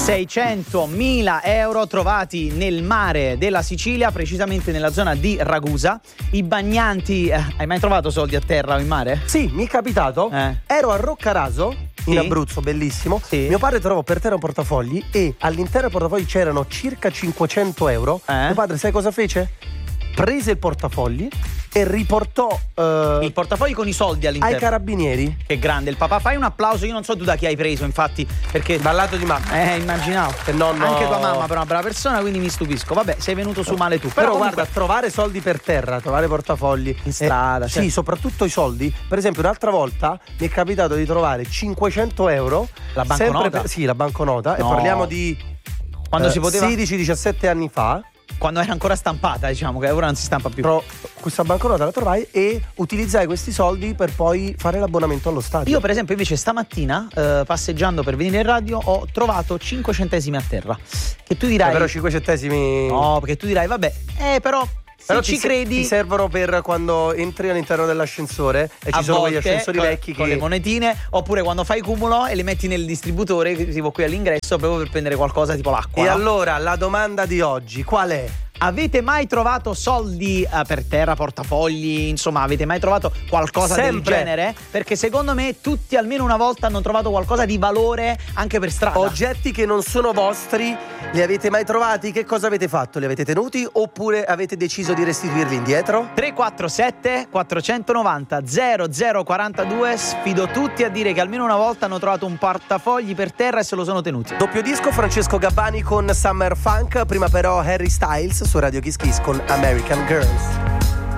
600.000 euro trovati nel mare della Sicilia, precisamente nella zona di Ragusa. I bagnanti, hai mai trovato soldi a terra o in mare? Sì, mi è capitato. Ero a Roccaraso, in Abruzzo, bellissimo. Sì. Mio padre trovò per terra un portafogli e all'interno del portafogli c'erano circa 500 euro. Mio padre, sai cosa fece? Prese il portafogli e riportò il portafogli con i soldi all'interno ai carabinieri. Che grande il papà, fai un applauso. Io non so tu da chi hai preso, infatti, perché dal lato di mamma. Immaginavo che nonno... Anche tua mamma però è una brava persona, quindi mi stupisco. Vabbè, sei venuto su male tu. Però comunque... guarda, trovare soldi per terra, trovare portafogli in strada, sì, soprattutto i soldi. Per esempio, un'altra volta mi è capitato di trovare 500 euro. La banconota? Sì, la banconota. No. E parliamo di quando si poteva 16-17 anni fa. Quando era ancora stampata, diciamo, che ora non si stampa più. Però questa banconota la trovai e utilizzai questi soldi per poi fare l'abbonamento allo stadio. Io per esempio invece stamattina passeggiando per venire in radio ho trovato 5 centesimi a terra. Che tu dirai però 5 centesimi... No, perché tu dirai vabbè, però se ci credi ti servono per quando entri all'interno dell'ascensore e ci sono quegli ascensori vecchi con le monetine, oppure quando fai cumulo e le metti nel distributore tipo qui all'ingresso proprio per prendere qualcosa tipo l'acqua. E allora la domanda di oggi qual è? Avete mai trovato soldi per terra, portafogli, insomma, avete mai trovato qualcosa del genere? Perché secondo me tutti almeno una volta hanno trovato qualcosa di valore anche per strada. Oggetti che non sono vostri, li avete mai trovati? Che cosa avete fatto? Li avete tenuti oppure avete deciso di restituirli indietro? 347 490 0042. Sfido tutti a dire che almeno una volta hanno trovato un portafogli per terra e se lo sono tenuti. Doppio disco, Francesco Gabbani con Summer Funk. Prima però Harry Styles su Radio Kiss Kiss con American Girls.